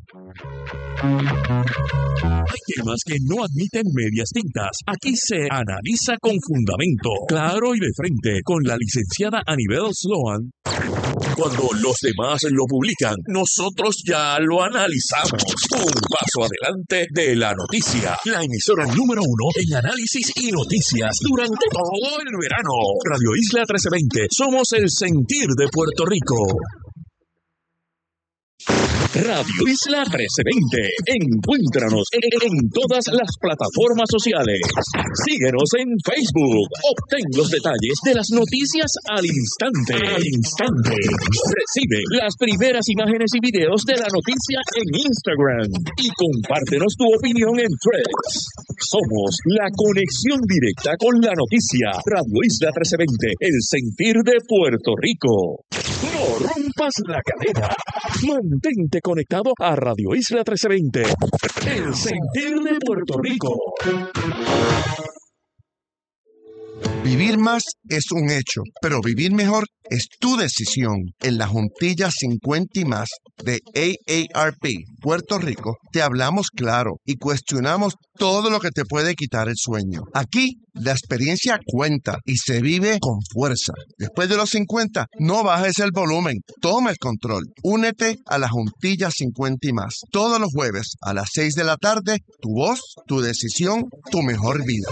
Hay temas que no admiten medias tintas. Aquí se analiza con fundamento, claro y de frente, con la licenciada Anibel Sloan. Cuando los demás lo publican, nosotros ya lo analizamos. Un paso adelante de la noticia. La emisora número uno en análisis y noticias durante todo el verano. Radio Isla trece veinte. Somos el sentir de Puerto Rico. Radio Isla trece veinte. Encuéntranos en, en todas las plataformas sociales. Síguenos en Facebook. Obtén los detalles de las noticias al instante. Al instante. Recibe las primeras imágenes y videos de la noticia en Instagram. Y compártenos tu opinión en Threads. Somos la conexión directa con la noticia. Radio Isla trece veinte. El sentir de Puerto Rico. No rompas la cadena. Mantente conectado a Radio Isla trece veinte. El sentir de Puerto Rico. Vivir más es un hecho, pero vivir mejor es tu decisión. En la Juntilla cincuenta y más de A A R P Puerto Rico te hablamos claro y cuestionamos todo lo que te puede quitar el sueño. Aquí la experiencia cuenta y se vive con fuerza. Después de los cincuenta, no bajes el volumen, toma el control. Únete a la Juntilla cincuenta y más. Todos los jueves a las seis de la tarde, tu voz, tu decisión, tu mejor vida.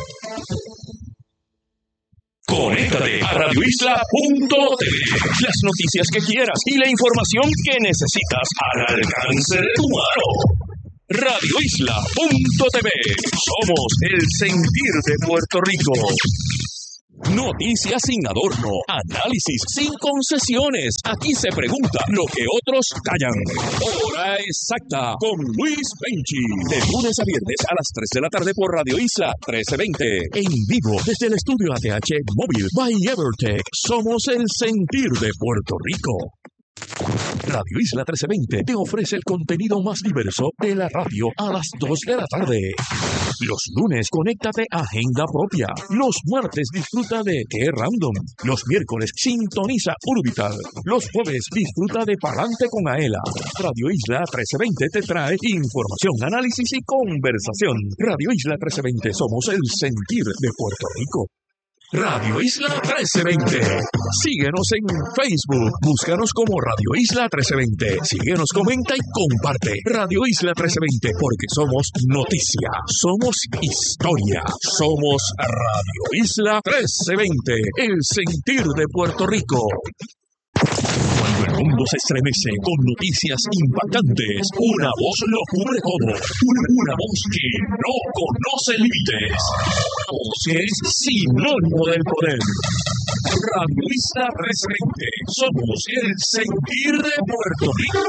Conéctate a radio isla punto t v. Las noticias que quieras y la información que necesitas al alcance de tu mano. radio isla punto t v. Somos el sentir de Puerto Rico. Noticias sin adorno, análisis sin concesiones. Aquí se pregunta lo que otros callan. Hora exacta con Luis Penchi. De lunes a viernes a las tres de la tarde por Radio Isla trece veinte. En vivo desde el estudio A T H Móvil by Evertech. Somos el sentir de Puerto Rico. Radio Isla trece veinte te ofrece el contenido más diverso de la radio a las dos de la tarde. Los lunes, conéctate a Agenda Propia. Los martes, disfruta de Qué Random. Los miércoles, sintoniza Urbital. Los jueves, disfruta de Palante con Aela. Radio Isla trece veinte te trae información, análisis y conversación. Radio Isla trece veinte, somos el sentir de Puerto Rico. Radio Isla trece veinte. Síguenos en Facebook. Búscanos como Radio Isla trece veinte. Síguenos, comenta y comparte. Radio Isla trece veinte, porque somos noticia, somos historia, somos Radio Isla trece veinte, el sentir de Puerto Rico. Cuando el mundo se estremece con noticias impactantes, una voz lo cubre todo. Una, una voz que no conoce límites. Una voz que es sinónimo del poder. Radio Isla trece veinte. Somos el sentir de Puerto Rico.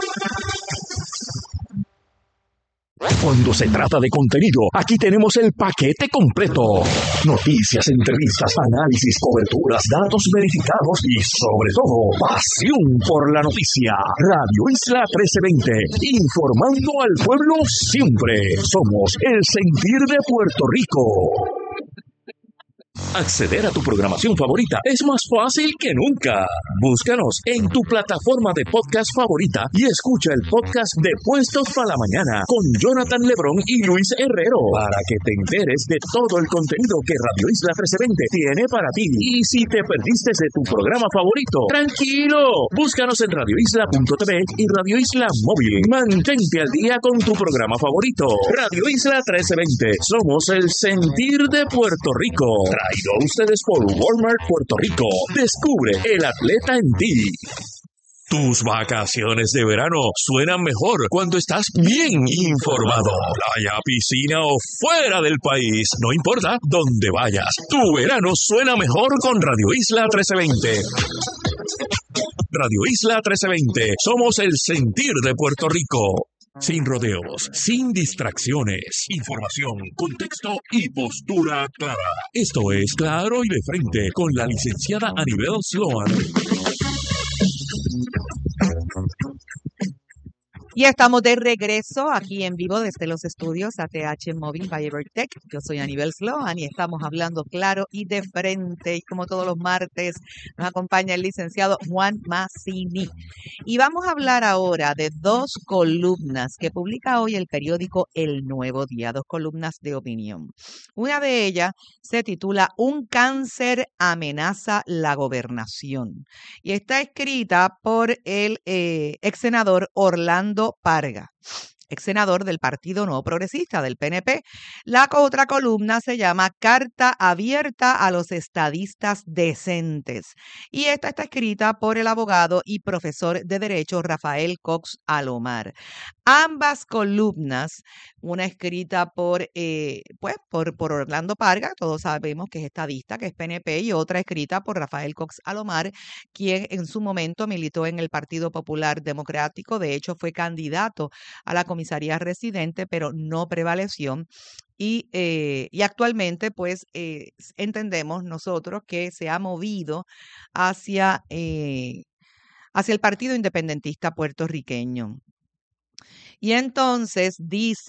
Cuando se trata de contenido, aquí tenemos el paquete completo. Noticias, entrevistas, análisis, coberturas, datos verificados y, sobre todo, pasión por la noticia. Radio Isla trece veinte, informando al pueblo siempre. Somos el sentir de Puerto Rico. Acceder a tu programación favorita es más fácil que nunca. Búscanos en tu plataforma de podcast favorita y escucha el podcast de Puestos para la Mañana con Jonathan Lebrón y Luis Herrero para que te enteres de todo el contenido que Radio Isla trece veinte tiene para ti. Y si te perdiste de tu programa favorito, tranquilo, búscanos en radio isla punto t v y Radio Isla Móvil. Mantente al día con tu programa favorito. Radio Isla trece veinte, somos el sentir de Puerto Rico. Traído a ustedes por Walmart Puerto Rico. Descubre el atleta en ti. Tus vacaciones de verano suenan mejor cuando estás bien informado. Playa, piscina o fuera del país, no importa dónde vayas. Tu verano suena mejor con Radio Isla trece veinte. Radio Isla trece veinte, somos el sentir de Puerto Rico. Sin rodeos, sin distracciones, información, contexto y postura clara. Esto es Claro y de Frente con la licenciada Anibel Sloan. Y estamos de regreso aquí en vivo desde los estudios A T H Móvil by Evertech. Yo soy Anibel Sloan y estamos hablando claro y de frente. Y como todos los martes nos acompaña el licenciado Juan Mazzini. Y vamos a hablar ahora de dos columnas que publica hoy el periódico El Nuevo Día, dos columnas de opinión. Una de ellas se titula Un cáncer amenaza la gobernación y está escrita por el eh, ex senador Orlando Parga, ex senador del Partido Nuevo Progresista, del P N P. La otra columna se llama Carta abierta a los estadistas decentes. Y esta está escrita por el abogado y profesor de Derecho Rafael Cox Alomar. Ambas columnas, una escrita por, eh, pues, por, por Orlando Parga, todos sabemos que es estadista, que es P N P, y otra escrita por Rafael Cox Alomar, quien en su momento militó en el Partido Popular Democrático. De hecho, fue candidato a la comisaría residente, pero no prevaleció. Y, eh, y actualmente, pues, eh, entendemos nosotros que se ha movido hacia, eh, hacia el Partido Independentista Puertorriqueño. Y entonces dice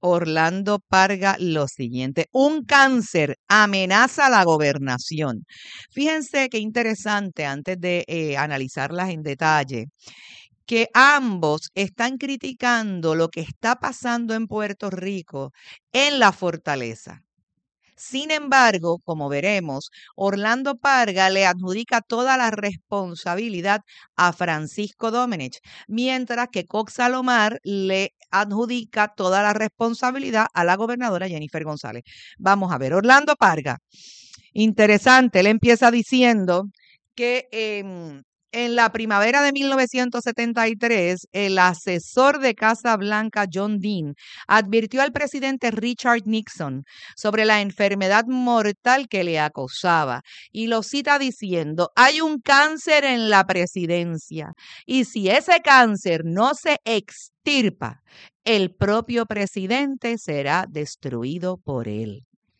Orlando Parga lo siguiente: un cáncer amenaza la gobernación. Fíjense qué interesante, antes de eh, analizarlas en detalle, que ambos están criticando lo que está pasando en Puerto Rico en la fortaleza. Sin embargo, como veremos, Orlando Parga le adjudica toda la responsabilidad a Francisco Domenech, mientras que Cox Salomar le adjudica toda la responsabilidad a la gobernadora Jennifer González. Vamos a ver, Orlando Parga, interesante, él empieza diciendo que eh, en la primavera de mil novecientos setenta y tres, el asesor de Casa Blanca, John Dean, advirtió al presidente Richard Nixon sobre la enfermedad mortal que le acosaba y lo cita diciendo: hay un cáncer en la presidencia y si ese cáncer no se extirpa, el propio presidente será destruido por él.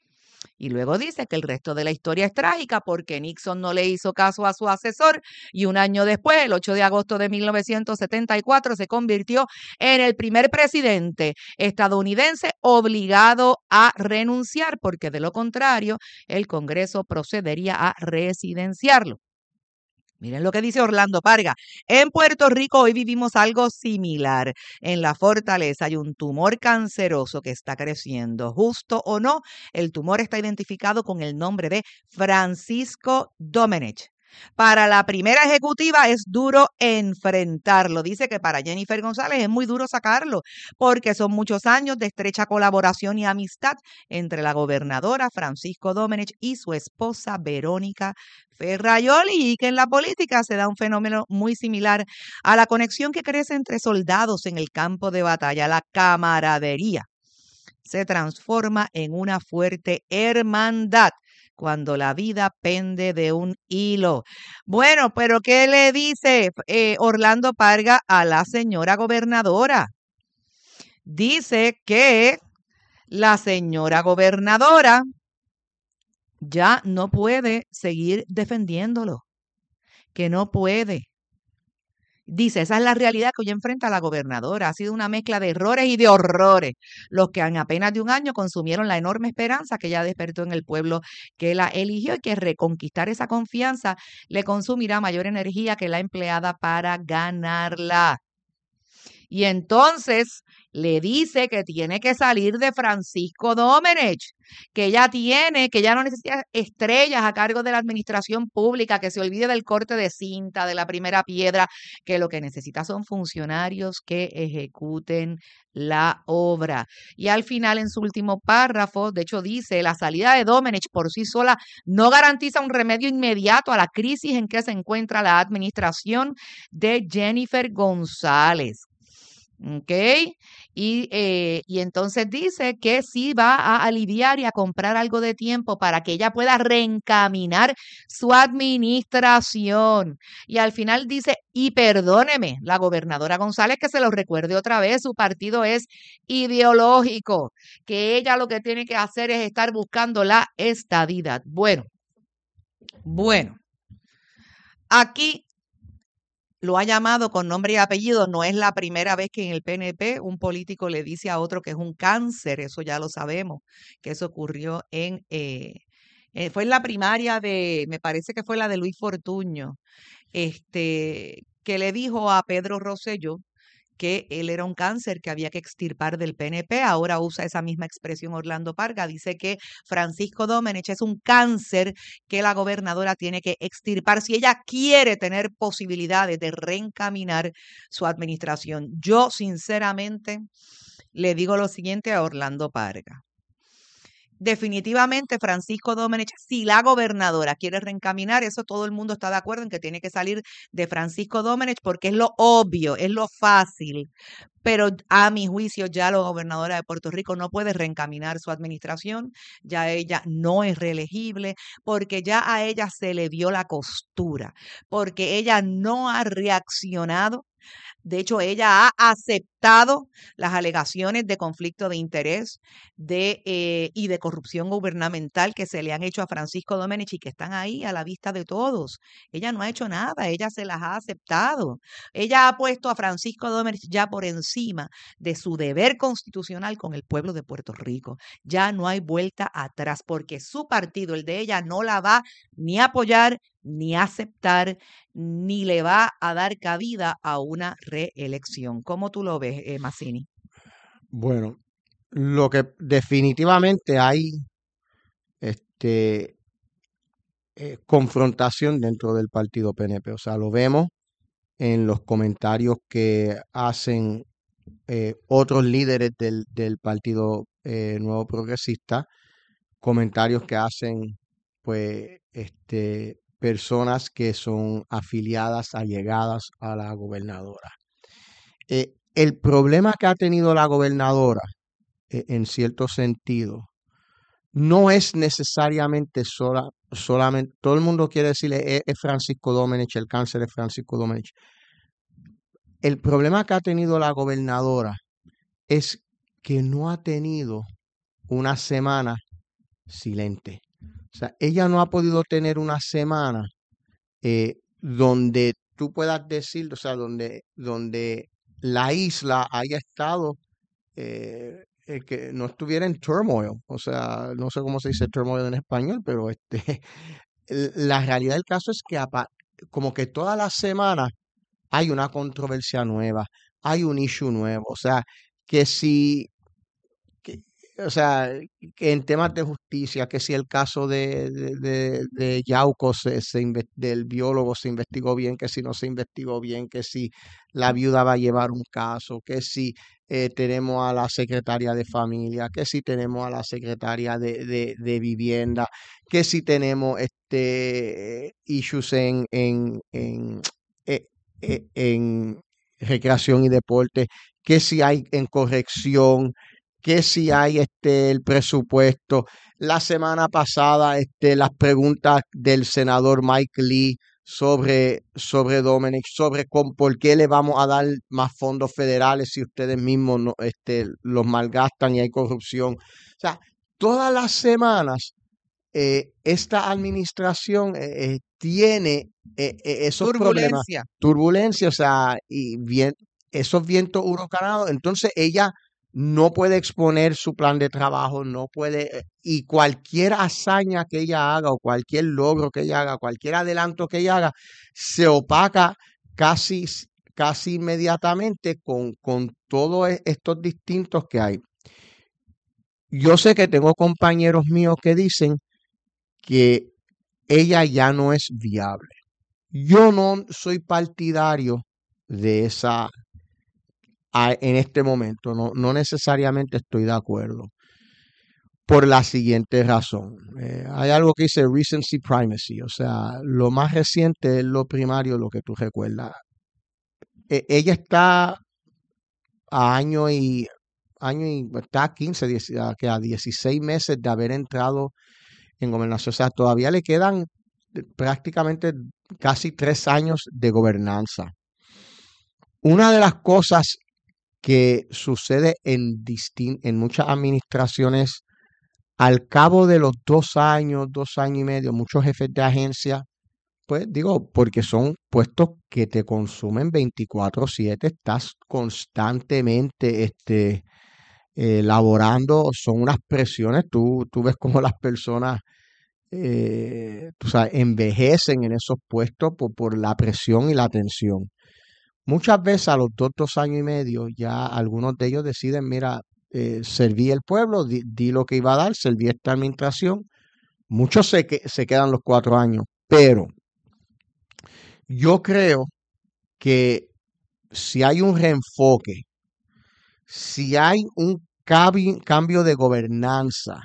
Y luego dice que el resto de la historia es trágica porque Nixon no le hizo caso a su asesor y un año después, el ocho de agosto de mil novecientos setenta y cuatro, se convirtió en el primer presidente estadounidense obligado a renunciar, porque de lo contrario el Congreso procedería a residenciarlo. Miren lo que dice Orlando Parga. En Puerto Rico hoy vivimos algo similar. En la fortaleza hay un tumor canceroso que está creciendo. Justo o no, el tumor está identificado con el nombre de Francisco Domenech. Para la primera ejecutiva es duro enfrentarlo. Dice que para Jennifer González es muy duro sacarlo, porque son muchos años de estrecha colaboración y amistad entre la gobernadora Francisco Domenech y su esposa Verónica Ferraioli, y que en la política se da un fenómeno muy similar a la conexión que crece entre soldados en el campo de batalla. La camaradería se transforma en una fuerte hermandad cuando la vida pende de un hilo. Bueno, pero ¿qué le dice eh, Orlando Parga a la señora gobernadora? Dice que la señora gobernadora ya no puede seguir defendiéndolo, que no puede. Dice, esa es la realidad que hoy enfrenta la gobernadora. Ha sido una mezcla de errores y de horrores los que en apenas de un año consumieron la enorme esperanza que ella despertó en el pueblo que la eligió, y que reconquistar esa confianza le consumirá mayor energía que la empleada para ganarla. Y entonces le dice que tiene que salir de Francisco Domenech, que ella tiene, que ya no necesita estrellas a cargo de la administración pública, que se olvide del corte de cinta, de la primera piedra, que lo que necesita son funcionarios que ejecuten la obra. Y al final, en su último párrafo, de hecho dice: la salida de Domenech por sí sola no garantiza un remedio inmediato a la crisis en que se encuentra la administración de Jennifer González. ¿Ok? Y, eh, y entonces dice que sí va a aliviar y a comprar algo de tiempo para que ella pueda reencaminar su administración. Y al final dice, y perdóneme, la gobernadora González, que se lo recuerde otra vez, su partido es ideológico, que ella lo que tiene que hacer es estar buscando la estadidad. Bueno, bueno, aquí lo ha llamado con nombre y apellido. No es la primera vez que en el P N P un político le dice a otro que es un cáncer. Eso ya lo sabemos, que eso ocurrió en, eh, eh, fue en la primaria de, me parece que fue la de Luis Fortuño, este, que le dijo a Pedro Rosselló que él era un cáncer que había que extirpar del P N P. Ahora usa esa misma expresión Orlando Parga. Dice que Francisco Domenech es un cáncer que la gobernadora tiene que extirpar si ella quiere tener posibilidades de reencaminar su administración. Yo, sinceramente, le digo lo siguiente a Orlando Parga. Definitivamente, Francisco Domenech, si la gobernadora quiere reencaminar, eso todo el mundo está de acuerdo en que tiene que salir de Francisco Domenech, porque es lo obvio, es lo fácil. Pero a mi juicio ya la gobernadora de Puerto Rico no puede reencaminar su administración, ya ella no es reelegible, porque ya a ella se le dio la costura, porque ella no ha reaccionado De hecho, ella ha aceptado las alegaciones de conflicto de interés de, eh, y de corrupción gubernamental que se le han hecho a Francisco Domenech y que están ahí a la vista de todos. Ella no ha hecho nada, ella se las ha aceptado. Ella ha puesto a Francisco Domenech ya por encima de su deber constitucional con el pueblo de Puerto Rico. Ya no hay vuelta atrás porque su partido, el de ella, no la va ni a apoyar, ni a aceptar, ni le va a dar cabida a una reelección. ¿Cómo tú lo ves, eh, Mazzini? Bueno, lo que definitivamente hay este, eh, confrontación dentro del partido P N P. O sea, lo vemos en los comentarios que hacen eh, otros líderes del, del Partido eh, Nuevo Progresista, comentarios que hacen pues este, personas que son afiliadas, allegadas a la gobernadora. Eh, el problema que ha tenido la gobernadora, eh, en cierto sentido, no es necesariamente sola, solamente, todo el mundo quiere decirle es, es Francisco Domenech, el cáncer de Francisco Domenech. El problema que ha tenido la gobernadora es que no ha tenido una semana silente. O sea, ella no ha podido tener una semana eh, donde tú puedas decir, o sea, donde, donde la isla haya estado, eh, eh, que no estuviera en turmoil. O sea, no sé cómo se dice turmoil en español, pero este, la realidad del caso es que apa- como que todas las semanas hay una controversia nueva, hay un issue nuevo. O sea, que si que- o sea, que en temas de justicia, que si el caso de, de, de- de Yauco se, se inve- del biólogo se investigó bien, que si no se investigó bien, que si la viuda va a llevar un caso, que si eh, tenemos a la secretaria de familia, que si tenemos a la secretaria de, de, de vivienda, que si tenemos este issues en, en, en, eh, eh, en recreación y deporte, que si hay en corrección, que si hay este el presupuesto. La semana pasada, este, las preguntas del senador Mike Lee sobre, sobre Domenech, sobre con, por qué le vamos a dar más fondos federales si ustedes mismos no, este, los malgastan y hay corrupción. O sea, todas las semanas eh, esta administración eh, eh, tiene eh, eh, esos problemas, Turbulencia. turbulencia, o sea, y bien, esos vientos huracanados. Entonces ella no puede exponer su plan de trabajo, no puede, eh, y cualquier hazaña que ella haga o cualquier logro que ella haga, cualquier adelanto que ella haga, se opaca casi, casi inmediatamente con, con todos e- estos distintos que hay. Yo sé que tengo compañeros míos que dicen que ella ya no es viable. Yo no soy partidario de esa a- en este momento, no, no necesariamente estoy de acuerdo por la siguiente razón. Eh, hay algo que dice recency primacy, o sea, lo más reciente es lo primario, lo que tú recuerdas. E- ella está a año y año y está a quince, diez, a, que a dieciséis meses de haber entrado en gobernación. O sea, todavía le quedan eh, prácticamente casi tres años de gobernanza. Una de las cosas que sucede en, distin- en muchas administraciones, al cabo de los dos años, dos años y medio, muchos jefes de agencia, pues digo, porque son puestos que te consumen veinticuatro siete, estás constantemente este, eh, laborando, son unas presiones, tú, tú ves cómo las personas eh, tú sabes, envejecen en esos puestos por, por la presión y la tensión. Muchas veces a los dos, dos años y medio, ya algunos de ellos deciden, mira, eh, serví el pueblo, di, di lo que iba a dar, serví esta administración. Muchos se, que, se quedan los cuatro años, pero yo creo que si hay un reenfoque, si hay un cabi- cambio de gobernanza,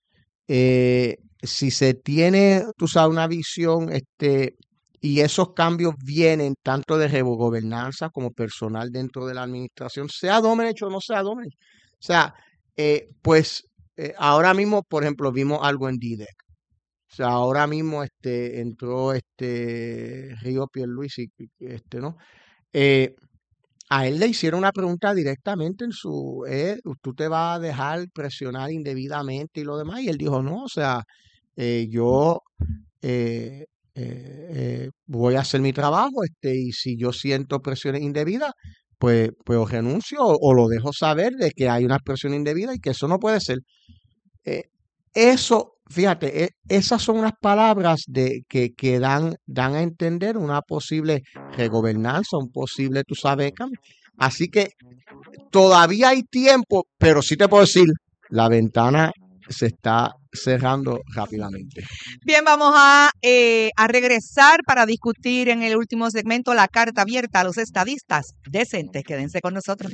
eh, si se tiene, tú sabes, una visión, este, y esos cambios vienen tanto de gobernanza como personal dentro de la administración, sea Domenech o no sea Domenech. O sea, eh, pues eh, ahora mismo, por ejemplo, vimos algo en D D E C. O sea, ahora mismo este, entró este Río Pierluisi, este, ¿no? Eh, a él le hicieron una pregunta directamente en su, eh, ¿tú te vas a dejar presionar indebidamente y lo demás? Y él dijo, no, o sea, eh, yo eh, eh, eh, voy a hacer mi trabajo, este, y si yo siento presiones indebidas, pues, pues o renuncio o, o lo dejo saber de que hay una presión indebida y que eso no puede ser. Eh, eso, fíjate, eh, esas son unas palabras de, que, que dan, dan a entender una posible regobernanza, un posible, tú sabes, cambio. Así que todavía hay tiempo, pero sí te puedo decir, la ventana se está cerrando rápidamente. Bien, vamos a, eh, a regresar para discutir en el último segmento la carta abierta a los estadistas decentes. Quédense con nosotros.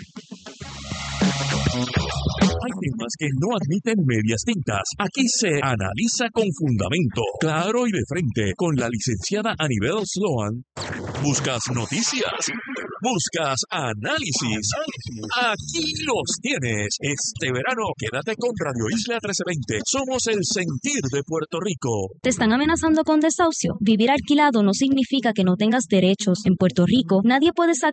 Hay temas que no admiten medias tintas. Aquí se analiza con fundamento, claro y de frente, con la licenciada Anibel Sloan. ¿Buscas noticias? ¿Buscas análisis? Aquí los tienes. Este verano quédate con Radio Isla trece veinte. Somos el sentir de Puerto Rico. ¿Te están amenazando con desahucio? Vivir alquilado no significa que no tengas derechos. En Puerto Rico, nadie puede sacar